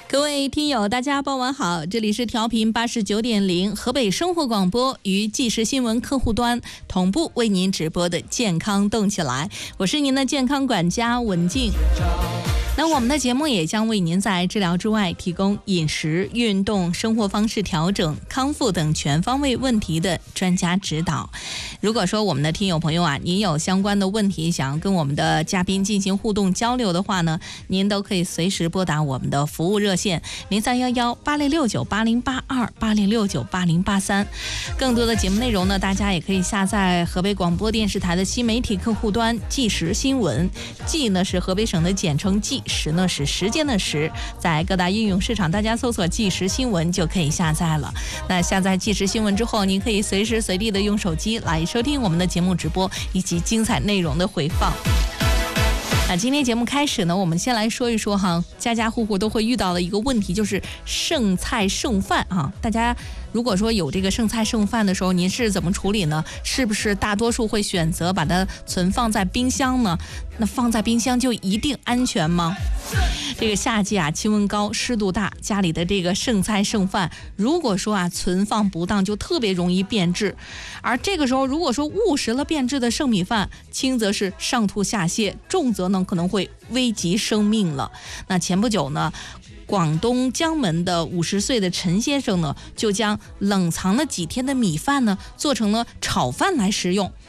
各位听友，大家傍晚好，这里是调频89.0河北生活广播与即时新闻客户端同步为您直播的健康动起来，我是您的健康管家文静。那我们的节目也将为您在治疗之外提供饮食、运动、生活方式调整、康复等全方位问题的专家指导。如果说我们的听友朋友啊，您有相关的问题想要跟我们的嘉宾进行互动交流的话呢，您都可以随时拨打我们的服务热线03118069808280698083。更多的节目内容呢，大家也可以下载河北广播电视台的新媒体客户端即时新闻，即呢是河北省的简称即时呢是时间的时，在各大应用市场大家搜索即时新闻就可以下载了。那下载即时新闻之后，您可以随时随地的用手机来收听我们的节目直播以及精彩内容的回放。那今天节目开始呢，我们先来说一说哈，家家户户都会遇到的一个问题，就是剩菜剩饭啊。大家如果说有这个剩菜剩饭的时候，您是怎么处理呢？是不是大多数会选择把它存放在冰箱呢？那放在冰箱就一定安全吗？这个夏季啊，气温高，湿度大，家里的这个剩菜剩饭，如果说啊存放不当，就特别容易变质。而这个时候，如果说误食了变质的剩米饭，轻则是上吐下泻，重则呢可能会危及生命了。那前不久呢，广东江门的50岁的陈先生呢，就将冷藏了几天的米饭呢，做成了炒饭来食用。